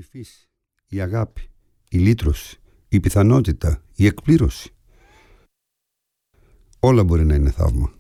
υφής, η αγάπη, η λύτρωση, η πιθανότητα, η εκπλήρωση. Όλα μπορεί να είναι θαύμα.